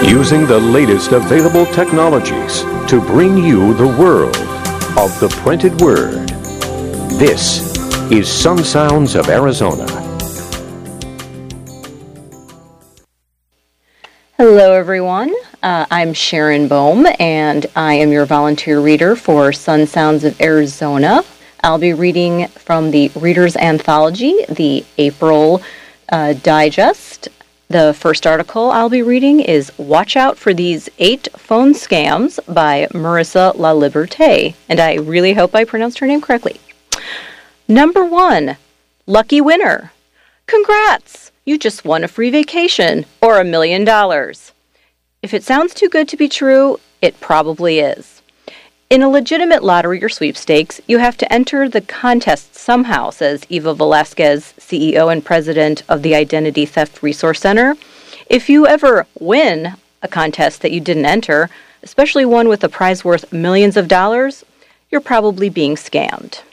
Using the latest available technologies to bring you the world of the printed word. This is Sun Sounds of Arizona. Hello, everyone. I'm Sharon Bohm, and I am your volunteer reader for Sun Sounds of Arizona. I'll be reading from the Reader's Anthology, the April Digest. The first article I'll be reading is Watch Out for These 8 Phone Scams by Marissa LaLiberte, and I really hope I pronounced her name correctly. Number 1, lucky winner. Congrats! You just won a free vacation or $1 million. If it sounds too good to be true, it probably is. In a legitimate lottery or sweepstakes, you have to enter the contest somehow, says Eva Velasquez, CEO and president of the Identity Theft Resource Center. If you ever win a contest that you didn't enter, especially one with a prize worth millions of dollars, you're probably being scammed.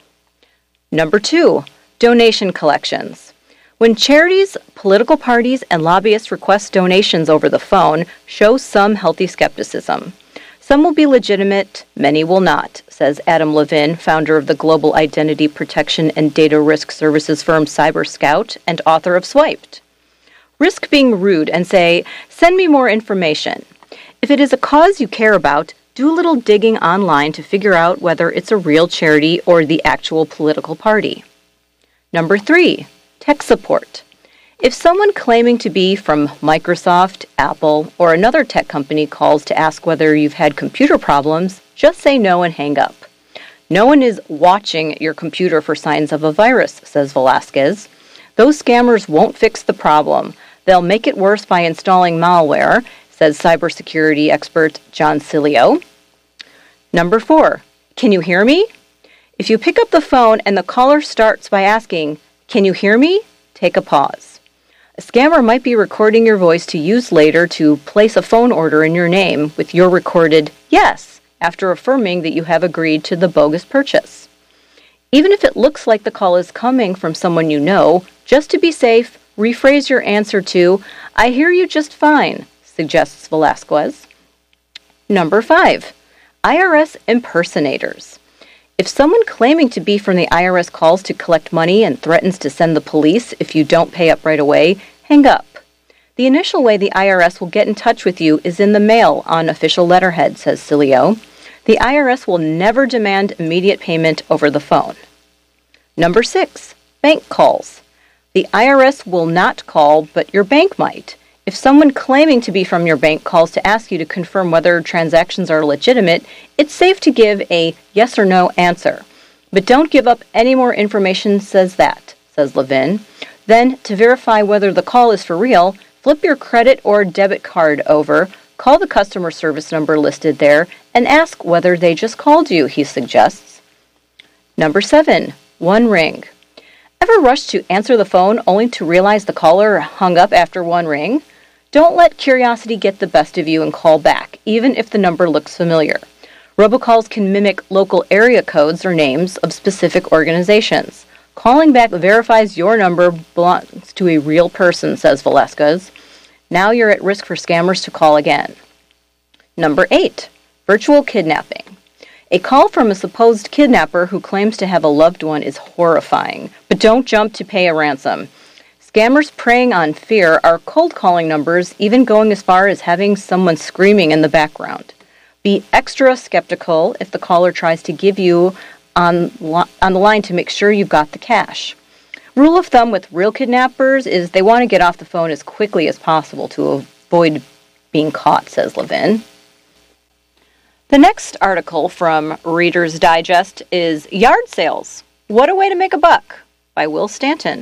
Number 2, donation collections. When charities, political parties, and lobbyists request donations over the phone, show some healthy skepticism. Some will be legitimate, many will not, says Adam Levin, founder of the global identity protection and data risk services firm CyberScout and author of Swiped. Risk being rude and say, send me more information. If it is a cause you care about, do a little digging online to figure out whether it's a real charity or the actual political party. Number 3, tech support. If someone claiming to be from Microsoft, Apple, or another tech company calls to ask whether you've had computer problems, just say no and hang up. No one is watching your computer for signs of a virus, says Velasquez. Those scammers won't fix the problem. They'll make it worse by installing malware, says cybersecurity expert John Cilio. Number 4, can you hear me? If you pick up the phone and the caller starts by asking, can you hear me? Take a pause. A scammer might be recording your voice to use later to place a phone order in your name with your recorded yes after affirming that you have agreed to the bogus purchase. Even if it looks like the call is coming from someone you know, just to be safe, rephrase your answer to, I hear you just fine, suggests Velasquez. Number 5, IRS impersonators. If someone claiming to be from the IRS calls to collect money and threatens to send the police if you don't pay up right away, hang up. The initial way the IRS will get in touch with you is in the mail on official letterhead, says Cilio. The IRS will never demand immediate payment over the phone. Number 6, bank calls. The IRS will not call, but your bank might. If someone claiming to be from your bank calls to ask you to confirm whether transactions are legitimate, it's safe to give a yes or no answer. But don't give up any more information says Levin. Then, to verify whether the call is for real, flip your credit or debit card over, call the customer service number listed there, and ask whether they just called you, he suggests. Number 7, one ring. Ever rush to answer the phone only to realize the caller hung up after one ring? Don't let curiosity get the best of you and call back, even if the number looks familiar. Robocalls can mimic local area codes or names of specific organizations. Calling back verifies your number belongs to a real person, says Velasquez. Now you're at risk for scammers to call again. Number 8, virtual kidnapping. A call from a supposed kidnapper who claims to have a loved one is horrifying, but don't jump to pay a ransom. Scammers preying on fear are cold calling numbers, even going as far as having someone screaming in the background. Be extra skeptical if the caller tries to give you on the line to make sure you've got the cash. Rule of thumb with real kidnappers is they want to get off the phone as quickly as possible to avoid being caught, says Levin. The next article from Reader's Digest is Yard Sales. What a Way to Make a Buck by Will Stanton.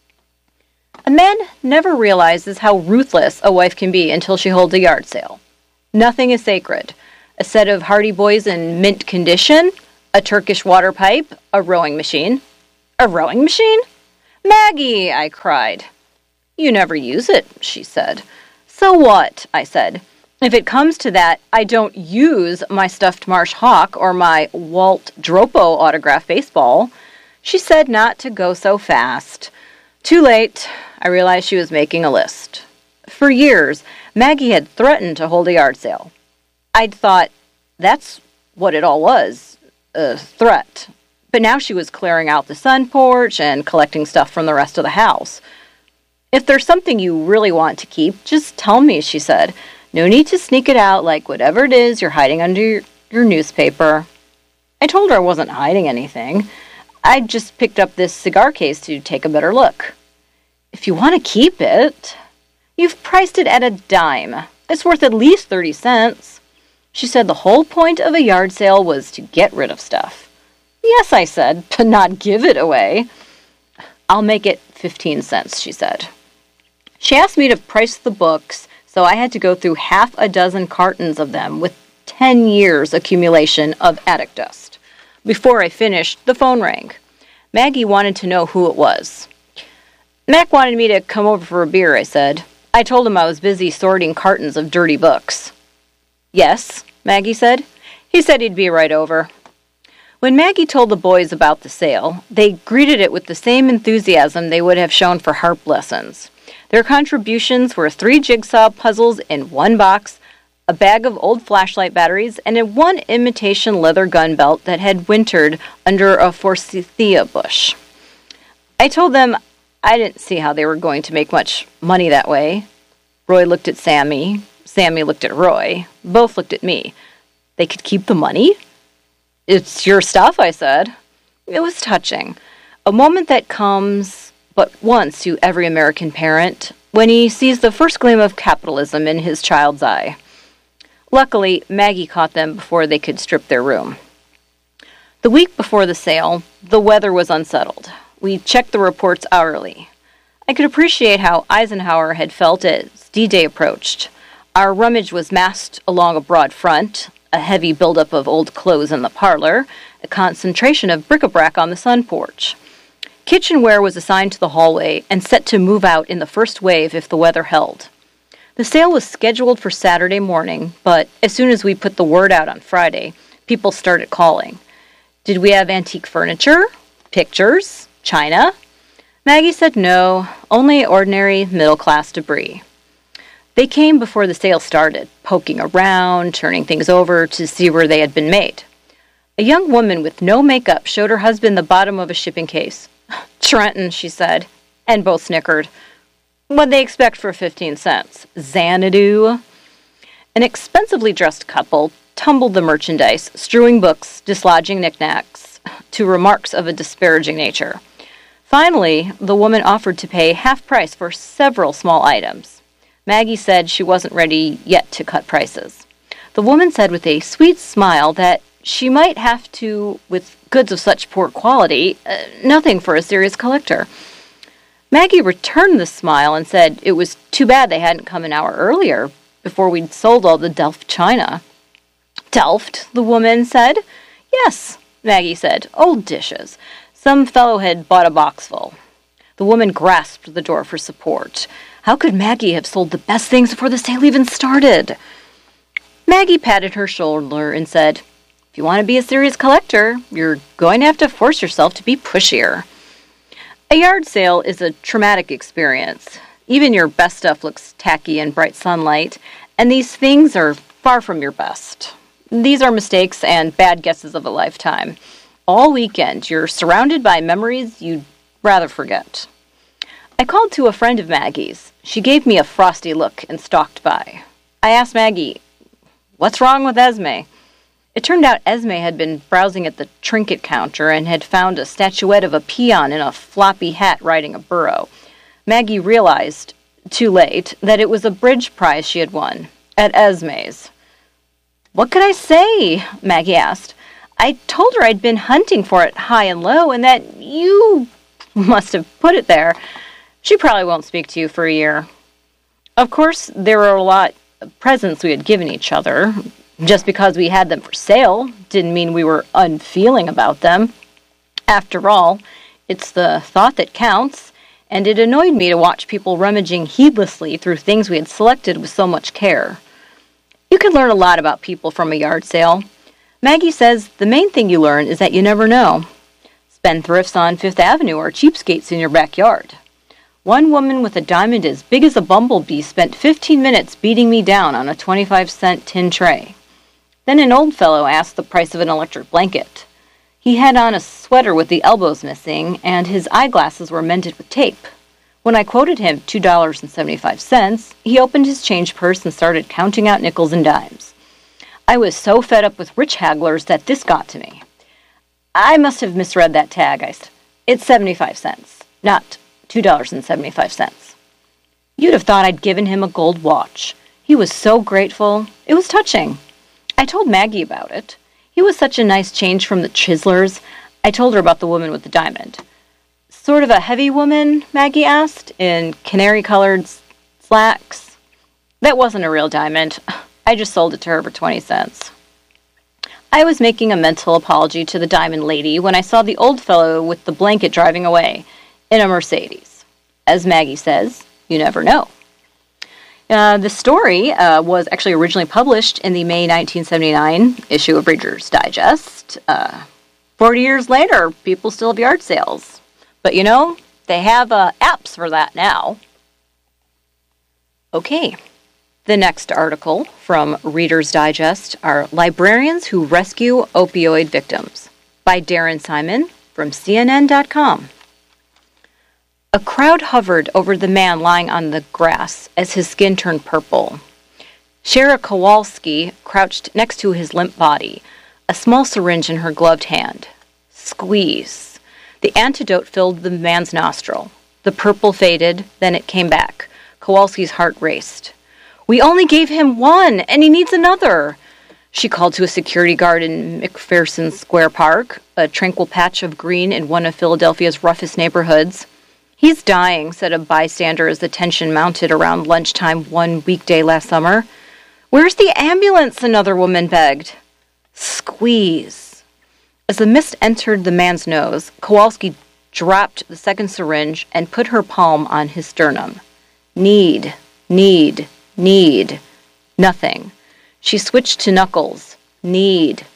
A man never realizes how ruthless a wife can be until she holds a yard sale. Nothing is sacred. A set of Hardy Boys in mint condition, a Turkish water pipe, a rowing machine. A rowing machine? Maggie, I cried. You never use it, she said. So what? I said. If it comes to that, I don't use my stuffed marsh hawk or my Walt Dropo autographed baseball. She said not to go so fast. Too late, I realized she was making a list. For years, Maggie had threatened to hold a yard sale. I'd thought that's what it all was, a threat. But now she was clearing out the sun porch and collecting stuff from the rest of the house. If there's something you really want to keep, just tell me, she said. No need to sneak it out like whatever it is you're hiding under your newspaper. I told her I wasn't hiding anything. I'd just picked up this cigar case to take a better look. If you want to keep it, you've priced it at a dime. It's worth at least 30 cents. She said the whole point of a yard sale was to get rid of stuff. Yes, I said, but not give it away. I'll make it 15 cents, she said. She asked me to price the books, so I had to go through half a dozen cartons of them with 10 years accumulation of attic dust. Before I finished, the phone rang. Maggie wanted to know who it was. Mac wanted me to come over for a beer, I said. I told him I was busy sorting cartons of dirty books. Yes, Maggie said. He said he'd be right over. When Maggie told the boys about the sale, they greeted it with the same enthusiasm they would have shown for harp lessons. Their contributions were 3 jigsaw puzzles in 1 box, a bag of old flashlight batteries, and a 1 imitation leather gun belt that had wintered under a forsythia bush. I told them I didn't see how they were going to make much money that way. Roy looked at Sammy. Sammy looked at Roy. Both looked at me. They could keep the money? It's your stuff, I said. It was touching. A moment that comes but once to every American parent when he sees the first gleam of capitalism in his child's eye. Luckily, Maggie caught them before they could strip their room. The week before the sale, the weather was unsettled. We checked the reports hourly. I could appreciate how Eisenhower had felt as D-Day approached. Our rummage was massed along a broad front, a heavy buildup of old clothes in the parlor, a concentration of bric-a-brac on the sun porch. Kitchenware was assigned to the hallway and set to move out in the first wave if the weather held. The sale was scheduled for Saturday morning, but as soon as we put the word out on Friday, people started calling. Did we have antique furniture? Pictures? China? Maggie said no, only ordinary middle-class debris. They came before the sale started, poking around, turning things over to see where they had been made. A young woman with no makeup showed her husband the bottom of a shipping case. Trenton, she said, and both snickered. What'd they expect for 15 cents? Xanadu? An expensively dressed couple tumbled the merchandise, strewing books, dislodging knickknacks, to remarks of a disparaging nature. Finally, the woman offered to pay half price for several small items. Maggie said she wasn't ready yet to cut prices. The woman said with a sweet smile that she might have to, with goods of such poor quality, nothing for a serious collector. Maggie returned the smile and said it was too bad they hadn't come an hour earlier, before we'd sold all the Delft china. Delft, the woman said. Yes, Maggie said, old dishes. Some fellow had bought a boxful. The woman grasped the door for support. How could Maggie have sold the best things before the sale even started? Maggie patted her shoulder and said, if you want to be a serious collector, you're going to have to force yourself to be pushier. A yard sale is a traumatic experience. Even your best stuff looks tacky in bright sunlight, and these things are far from your best. These are mistakes and bad guesses of a lifetime. All weekend, you're surrounded by memories you'd rather forget. I called to a friend of Maggie's. She gave me a frosty look and stalked by. I asked Maggie, what's wrong with Esme? It turned out Esme had been browsing at the trinket counter and had found a statuette of a peon in a floppy hat riding a burro. Maggie realized, too late, that it was a bridge prize she had won, at Esme's. What could I say? Maggie asked. I told her I'd been hunting for it high and low and that you must have put it there. She probably won't speak to you for a year. Of course, there were a lot of presents we had given each other. Just because we had them for sale didn't mean we were unfeeling about them. After all, it's the thought that counts, and it annoyed me to watch people rummaging heedlessly through things we had selected with so much care. You can learn a lot about people from a yard sale. Maggie says the main thing you learn is that you never know. Spendthrifts on Fifth Avenue are cheapskates in your backyard. One woman with a diamond as big as a bumblebee spent 15 minutes beating me down on a 25-cent tin tray. Then an old fellow asked the price of an electric blanket. He had on a sweater with the elbows missing, and his eyeglasses were mended with tape. When I quoted him $2.75, he opened his change purse and started counting out nickels and dimes. I was so fed up with rich hagglers that this got to me. I must have misread that tag. It's 75 cents, not $2.75. You'd have thought I'd given him a gold watch. He was so grateful. It was touching. I told Maggie about it. He was such a nice change from the chiselers. I told her about the woman with the diamond. Sort of a heavy woman, Maggie asked, in canary-colored slacks. That wasn't a real diamond. I just sold it to her for 20 cents. I was making a mental apology to the diamond lady when I saw the old fellow with the blanket driving away in a Mercedes. As Maggie says, you never know. The story was actually originally published in the May 1979 issue of Reader's Digest. 40 years later, people still have yard sales. But they have apps for that now. Okay. The next article from Reader's Digest are Librarians Who Rescue Opioid Victims by Darren Simon from CNN.com. A crowd hovered over the man lying on the grass as his skin turned purple. Shara Kowalski crouched next to his limp body, a small syringe in her gloved hand. Squeeze. The antidote filled the man's nostril. The purple faded, then it came back. Kowalski's heart raced. We only gave him one, and he needs another, she called to a security guard in McPherson Square Park, a tranquil patch of green in one of Philadelphia's roughest neighborhoods. He's dying, said a bystander as the tension mounted around lunchtime one weekday last summer. Where's the ambulance? Another woman begged. Squeeze. As the mist entered the man's nose, Kowalski dropped the second syringe and put her palm on his sternum. Need. Nothing. She switched to knuckles. Need.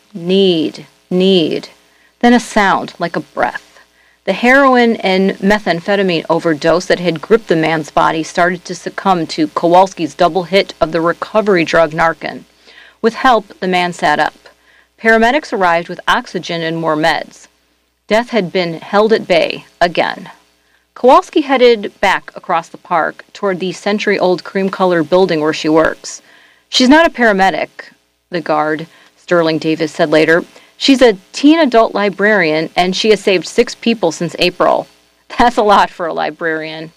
Then a sound like a breath. The heroin and methamphetamine overdose that had gripped the man's body started to succumb to Kowalski's double hit of the recovery drug Narcan. With help, the man sat up. Paramedics arrived with oxygen and more meds. Death had been held at bay again. Kowalski headed back across the park toward the century-old cream-colored building where she works. She's not a paramedic, the guard, Sterling Davis, said later. She's a teen adult librarian, and she has saved 6 people since April. That's a lot for a librarian.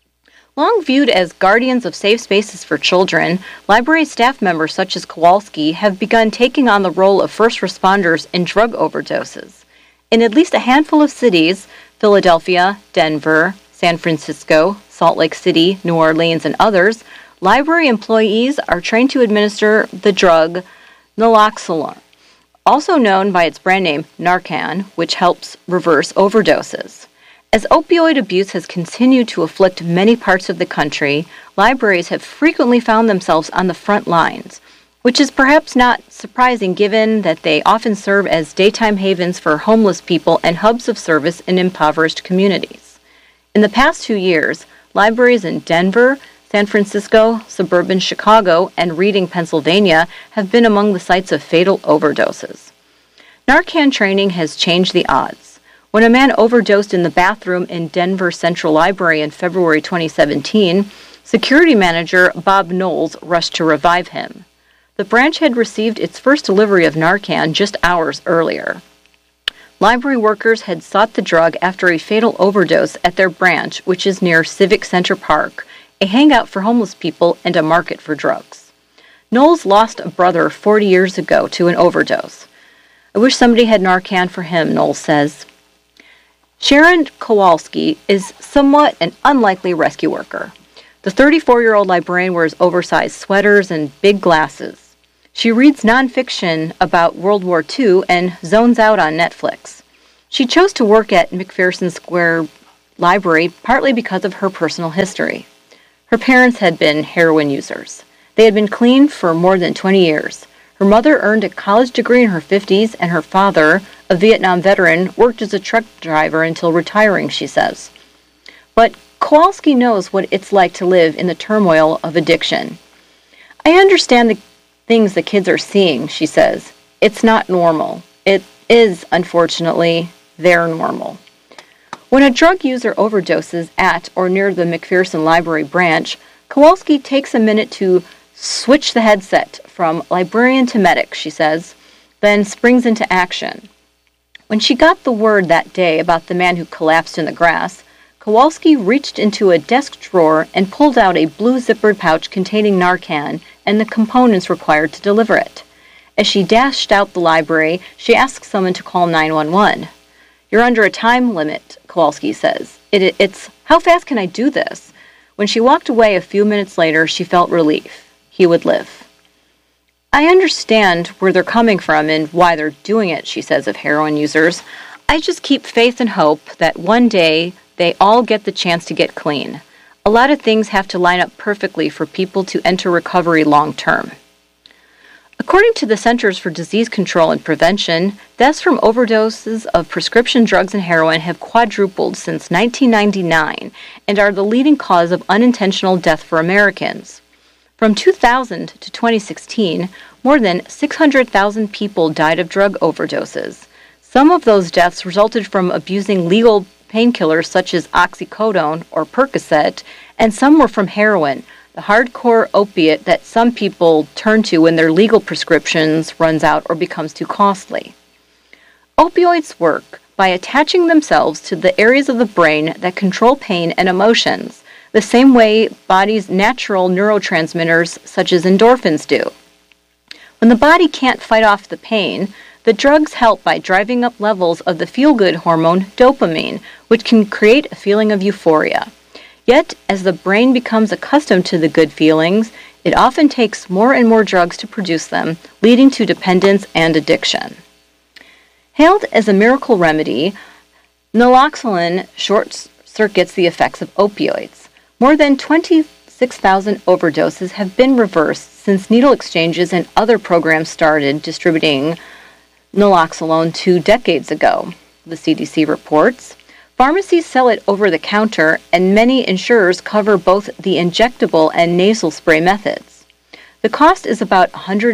Long viewed as guardians of safe spaces for children, library staff members such as Kowalski have begun taking on the role of first responders in drug overdoses. In at least a handful of cities, Philadelphia, Denver, San Francisco, Salt Lake City, New Orleans, and others, library employees are trained to administer the drug naloxone, also known by its brand name Narcan, which helps reverse overdoses. As opioid abuse has continued to afflict many parts of the country, libraries have frequently found themselves on the front lines, which is perhaps not surprising given that they often serve as daytime havens for homeless people and hubs of service in impoverished communities. In the past 2 years, libraries in Denver, San Francisco, suburban Chicago, and Reading, Pennsylvania have been among the sites of fatal overdoses. Narcan training has changed the odds. When a man overdosed in the bathroom in Denver Central Library in February 2017, security manager Bob Knowles rushed to revive him. The branch had received its first delivery of Narcan just hours earlier. Library workers had sought the drug after a fatal overdose at their branch, which is near Civic Center Park, a hangout for homeless people and a market for drugs. Knowles lost a brother 40 years ago to an overdose. I wish somebody had Narcan for him, Knowles says. Sharon Kowalski is somewhat an unlikely rescue worker. The 34-year-old librarian wears oversized sweaters and big glasses. She reads nonfiction about World War II and zones out on Netflix. She chose to work at McPherson Square Library partly because of her personal history. Her parents had been heroin users. They had been clean for more than 20 years. Her mother earned a college degree in her 50s, and her father, a Vietnam veteran, worked as a truck driver until retiring, she says. But Kowalski knows what it's like to live in the turmoil of addiction. I understand the things the kids are seeing, she says. It's not normal. It is, unfortunately, their normal. When a drug user overdoses at or near the McPherson Library branch, Kowalski takes a minute to switch the headset from librarian to medic, she says, then springs into action. When she got the word that day about the man who collapsed in the grass, Kowalski reached into a desk drawer and pulled out a blue zippered pouch containing Narcan and the components required to deliver it. As she dashed out the library, she asked someone to call 911. You're under a time limit, Kowalski says. It's, how fast can I do this? When she walked away a few minutes later, she felt relief. He would live. I understand where they're coming from and why they're doing it, she says of heroin users. I just keep faith and hope that one day they all get the chance to get clean. A lot of things have to line up perfectly for people to enter recovery long term. According to the Centers for Disease Control and Prevention, deaths from overdoses of prescription drugs and heroin have quadrupled since 1999 and are the leading cause of unintentional death for Americans. From 2000 to 2016, more than 600,000 people died of drug overdoses. Some of those deaths resulted from abusing legal painkillers such as oxycodone or Percocet, and some were from heroin, the hardcore opiate that some people turn to when their legal prescriptions runs out or becomes too costly. Opioids work by attaching themselves to the areas of the brain that control pain and emotions, the same way body's natural neurotransmitters such as endorphins do. When the body can't fight off the pain, the drugs help by driving up levels of the feel-good hormone dopamine, which can create a feeling of euphoria. Yet, as the brain becomes accustomed to the good feelings, it often takes more and more drugs to produce them, leading to dependence and addiction. Hailed as a miracle remedy, naloxone short-circuits the effects of opioids. More than 26,000 overdoses have been reversed since needle exchanges and other programs started distributing naloxone 2 decades ago, the CDC reports. Pharmacies sell it over the counter, and many insurers cover both the injectable and nasal spray methods. The cost is about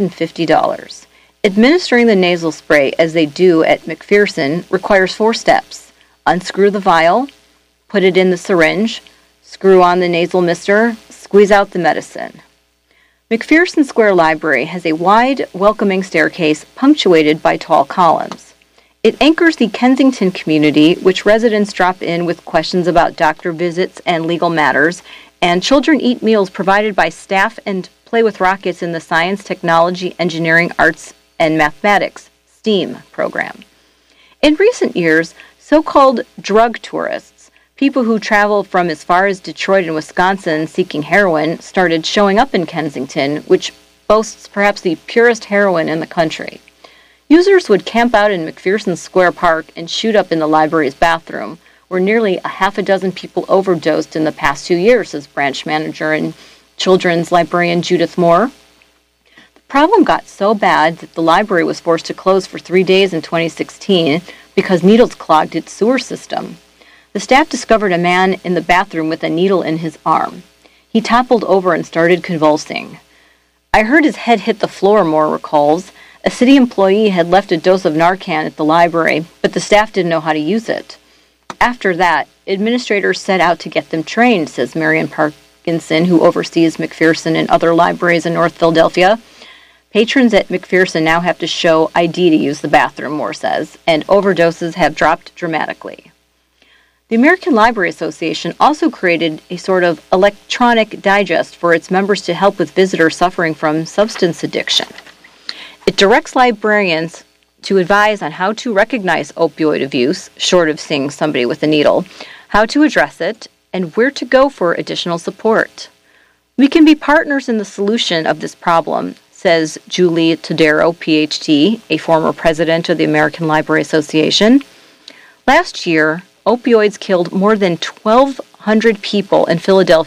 $150. Administering the nasal spray, as they do at McPherson, requires 4 steps. Unscrew the vial, put it in the syringe, screw on the nasal mister, squeeze out the medicine. McPherson Square Library has a wide, welcoming staircase punctuated by tall columns. It anchors the Kensington community, which residents drop in with questions about doctor visits and legal matters, and children eat meals provided by staff and play with rockets in the Science, Technology, Engineering, Arts, and Mathematics STEAM program. In recent years, so-called drug tourists, people who travel from as far as Detroit and Wisconsin seeking heroin, started showing up in Kensington, which boasts perhaps the purest heroin in the country. Users would camp out in McPherson Square Park and shoot up in the library's bathroom, where nearly a half a dozen people overdosed in the past 2 years, says branch manager and children's librarian Judith Moore. The problem got so bad that the library was forced to close for 3 days in 2016 because needles clogged its sewer system. The staff discovered a man in the bathroom with a needle in his arm. He toppled over and started convulsing. I heard his head hit the floor, Moore recalls. A city employee had left a dose of Narcan at the library, but the staff didn't know how to use it. After that, administrators set out to get them trained, says Marion Parkinson, who oversees McPherson and other libraries in North Philadelphia. Patrons at McPherson now have to show ID to use the bathroom, Moore says, and overdoses have dropped dramatically. The American Library Association also created a sort of electronic digest for its members to help with visitors suffering from substance addiction. It directs librarians to advise on how to recognize opioid abuse, short of seeing somebody with a needle, how to address it, and where to go for additional support. We can be partners in the solution of this problem, says Julie Todaro, Ph.D., a former president of the American Library Association. Last year, opioids killed more than 1,200 people in Philadelphia